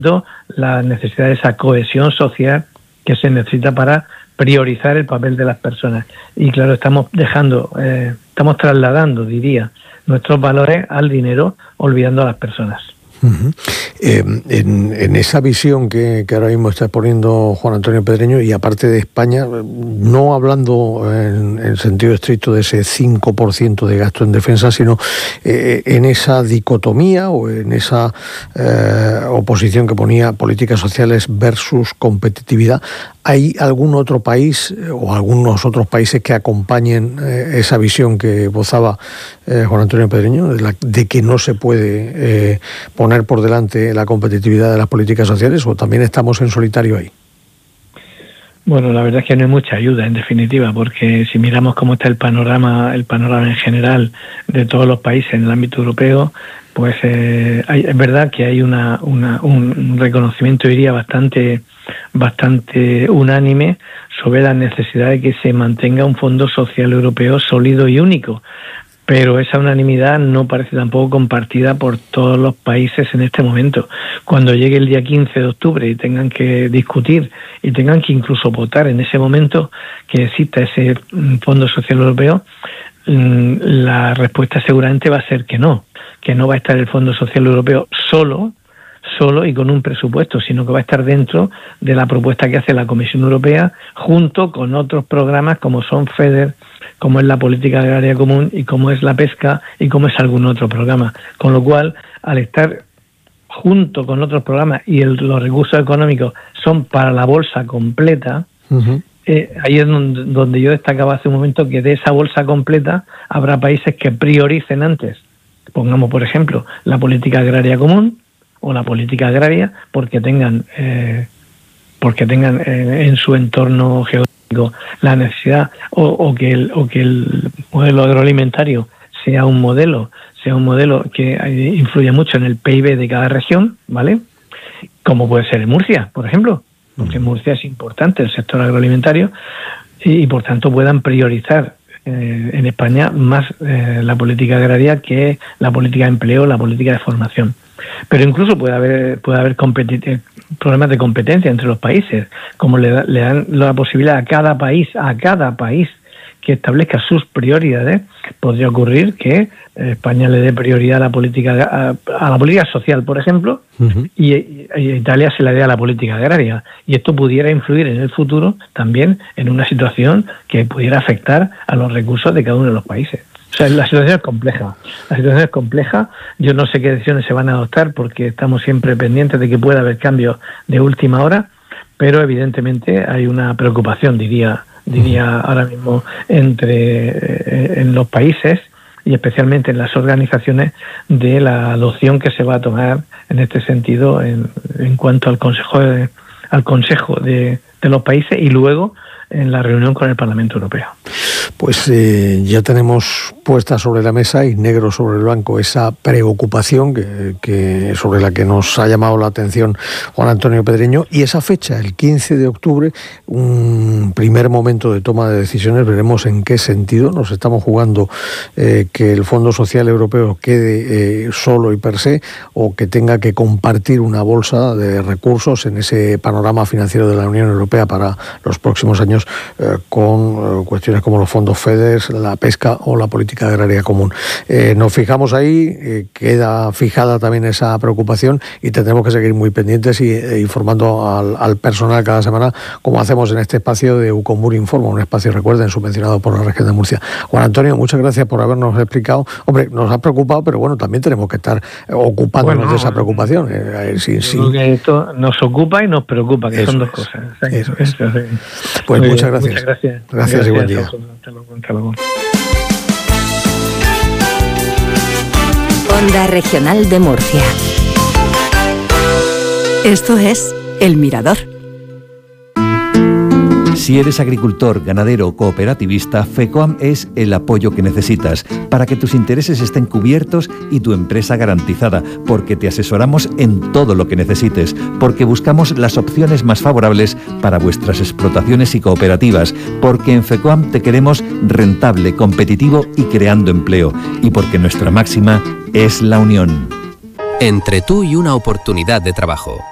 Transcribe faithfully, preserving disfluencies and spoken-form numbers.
la necesidad de esa cohesión social que se necesita para priorizar el papel de las personas. Y claro, estamos dejando, eh, estamos trasladando, diría, nuestros valores al dinero, olvidando a las personas. Uh-huh. Eh, en, en esa visión que, que ahora mismo está exponiendo Juan Antonio Pedreño, y aparte de España, no hablando en, en sentido estricto de ese cinco por ciento de gasto en defensa, sino eh, en esa dicotomía o en esa eh, oposición que ponía políticas sociales versus competitividad, ¿hay algún otro país o algunos otros países que acompañen eh, esa visión que bozaba eh, Juan Antonio Pedreño, de, la, de que no se puede eh, poner por delante la competitividad de las políticas sociales, o también estamos en solitario ahí? Bueno, la verdad es que no hay mucha ayuda, en definitiva, porque si miramos cómo está el panorama, el panorama en general de todos los países en el ámbito europeo, pues eh, hay, es verdad que hay una, una un reconocimiento, diría, bastante bastante unánime sobre la necesidad de que se mantenga un Fondo Social Europeo sólido y único. Pero esa unanimidad no parece tampoco compartida por todos los países en este momento. Cuando llegue el día quince de octubre y tengan que discutir y tengan que incluso votar en ese momento que exista ese Fondo Social Europeo, la respuesta seguramente va a ser que no, que no va a estar el Fondo Social Europeo solo, solo y con un presupuesto, sino que va a estar dentro de la propuesta que hace la Comisión Europea, junto con otros programas como son FEDER, como es la política agraria común y como es la pesca y como es algún otro programa. Con lo cual, al estar junto con otros programas y el, los recursos económicos son para la bolsa completa, uh-huh. eh, ahí es donde, donde yo destacaba hace un momento que de esa bolsa completa habrá países que prioricen antes. Pongamos, por ejemplo, la política agraria común o la política agraria porque tengan, eh, porque tengan eh, en su entorno geográfico la necesidad o, o que el o que el modelo agroalimentario sea un modelo sea un modelo que influya mucho en el P I B de cada región, ¿vale? Como puede ser en Murcia, por ejemplo, porque en Murcia es importante el sector agroalimentario y, y por tanto puedan priorizar eh, en España más eh, la política agraria que la política de empleo, la política de formación. Pero incluso puede haber puede haber competi- problemas de competencia entre los países, como le, da, le dan la posibilidad a cada país, a cada país que establezca sus prioridades. Podría ocurrir que España le dé prioridad a la política a, a la política social, por ejemplo, uh-huh. y, y, y Italia se la dé a la política agraria. Y esto pudiera influir en el futuro también en una situación que pudiera afectar a los recursos de cada uno de los países. O sea, la situación es compleja. La situación es compleja. Yo no sé qué decisiones se van a adoptar porque estamos siempre pendientes de que pueda haber cambios de última hora, pero evidentemente hay una preocupación, diría, diría ahora mismo, entre eh, en los países y especialmente en las organizaciones de la adopción que se va a tomar en este sentido en, en cuanto al Consejo de, al Consejo de, de los países y luego en la reunión con el Parlamento Europeo. Pues eh, ya tenemos puesta sobre la mesa y negro sobre el blanco esa preocupación que, que sobre la que nos ha llamado la atención Juan Antonio Pedreño, y esa fecha, el quince de octubre, un primer momento de toma de decisiones. Veremos en qué sentido nos estamos jugando eh, que el Fondo Social Europeo quede eh, solo y per se, o que tenga que compartir una bolsa de recursos en ese panorama financiero de la Unión Europea para los próximos años eh, con eh, cuestiones como los fondos FEDER, la pesca o la política agraria común. Eh, nos fijamos ahí, eh, queda fijada también esa preocupación y tendremos que seguir muy pendientes y eh, informando al, al personal cada semana, como hacemos en este espacio de Ucomur Informa, un espacio, recuerden, subvencionado por la región de Murcia. Juan Antonio, muchas gracias por habernos explicado. Hombre, nos ha preocupado, pero bueno, también tenemos que estar ocupándonos bueno, de esa preocupación. Eh, sí, sí. Que esto nos ocupa y nos preocupa, que eso son dos es, cosas. Eso es. Eso es. Pues muchas gracias. Muchas gracias. Gracias, gracias y buen día. Hasta luego, hasta luego. Onda Regional de Murcia. Esto es El Mirador. Si eres agricultor, ganadero o cooperativista, FECOAM es el apoyo que necesitas para que tus intereses estén cubiertos y tu empresa garantizada, porque te asesoramos en todo lo que necesites, porque buscamos las opciones más favorables para vuestras explotaciones y cooperativas, porque en FECOAM te queremos rentable, competitivo y creando empleo, y porque nuestra máxima es la unión. Entre tú y una oportunidad de trabajo.